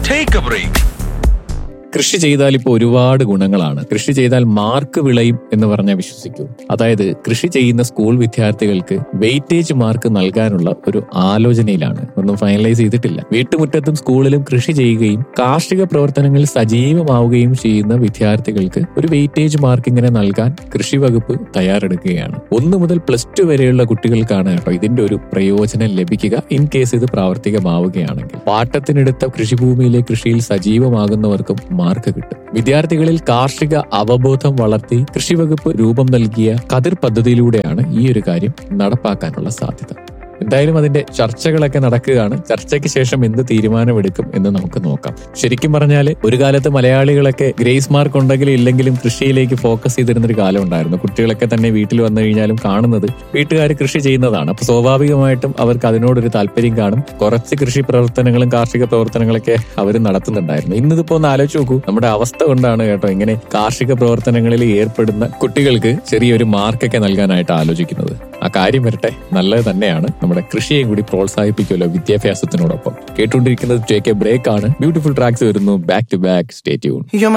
Take a break. കൃഷി ചെയ്താൽ ഇപ്പോൾ ഒരുപാട് ഗുണങ്ങളാണ്. കൃഷി ചെയ്താൽ മാർക്ക് വിളയും എന്ന് പറഞ്ഞാൽ വിശ്വസിക്കൂ. അതായത് കൃഷി ചെയ്യുന്ന സ്കൂൾ വിദ്യാർത്ഥികൾക്ക് വെയിറ്റേജ് മാർക്ക് നൽകാനുള്ള ഒരു ആലോചനയിലാണ്. ഒന്നും ഫൈനലൈസ് ചെയ്തിട്ടില്ല. വീട്ടുമുറ്റത്തും സ്കൂളിലും കൃഷി ചെയ്യുകയും കാർഷിക പ്രവർത്തനങ്ങളിൽ സജീവമാവുകയും ചെയ്യുന്ന വിദ്യാർത്ഥികൾക്ക് ഒരു വെയിറ്റേജ് മാർക്ക് ഇങ്ങനെ നൽകാൻ കൃഷി വകുപ്പ് തയ്യാറെടുക്കുകയാണ്. 1 മുതൽ +2 വരെയുള്ള കുട്ടികൾക്കാണ് കേട്ടോ ഇതിന്റെ ഒരു പ്രയോജനം ലഭിക്കുക. ഇൻ കേസ് ഇത് പ്രാവർത്തികമാവുകയാണെങ്കിൽ പാട്ടത്തിനെടുത്ത കൃഷിഭൂമിയിലെ കൃഷിയിൽ സജീവമാകുന്നവർക്കും മാർക്ക് കിട്ടും. വിദ്യാർത്ഥികളിൽ കാർഷിക അവബോധം വളർത്തി കൃഷിവകുപ്പ് രൂപം നൽകിയ കതിർ പദ്ധതിയിലൂടെയാണ് ഈ ഒരു കാര്യം നടപ്പാക്കാനുള്ള സാധ്യത. എന്തായാലും അതിന്റെ ചർച്ചകളൊക്കെ നടക്കുകയാണ്. ചർച്ചയ്ക്ക് ശേഷം എന്ത് തീരുമാനമെടുക്കും എന്ന് നമുക്ക് നോക്കാം. ശരിക്കും പറഞ്ഞാൽ ഒരു കാലത്ത് മലയാളികളൊക്കെ ഗ്രേസ് മാർക്ക് ഉണ്ടെങ്കിലും ഇല്ലെങ്കിലും കൃഷിയിലേക്ക് ഫോക്കസ് ചെയ്തിരുന്നൊരു കാലം ഉണ്ടായിരുന്നു. കുട്ടികളൊക്കെ തന്നെ വീട്ടിൽ വന്നു കഴിഞ്ഞാലും കാണുന്നത് വീട്ടുകാർ കൃഷി ചെയ്യുന്നതാണ്. അപ്പൊ സ്വാഭാവികമായിട്ടും അവർക്ക് അതിനോടൊരു താല്പര്യം കാണും. കുറച്ച് കൃഷി പ്രവർത്തനങ്ങളും കാർഷിക പ്രവർത്തനങ്ങളൊക്കെ അവർ നടത്തുന്നുണ്ടായിരുന്നു. ഇന്നിതിപ്പോ ഒന്ന് ആലോചിച്ച് നോക്കൂ. നമ്മുടെ അവസ്ഥ കൊണ്ടാണ് കേട്ടോ ഇങ്ങനെ കാർഷിക പ്രവർത്തനങ്ങളിൽ ഏർപ്പെടുന്ന കുട്ടികൾക്ക് ചെറിയൊരു മാർക്കൊക്കെ നൽകാനായിട്ട് ആലോചിക്കുന്നത്. ആ കാര്യം വരട്ടെ, നല്ലത് തന്നെയാണ്. നമ്മുടെ കൃഷിയെയും കൂടി പ്രോത്സാഹിപ്പിക്കുമല്ലോ വിദ്യാഭ്യാസത്തിനോടൊപ്പം. കേട്ടുകൊണ്ടിരിക്കുന്നത് ടേക്ക് എ ബ്രേക്ക് ആണ്. ബ്യൂട്ടിഫുൾ ട്രാക്സ് വരുന്നു back to back. Stay tune.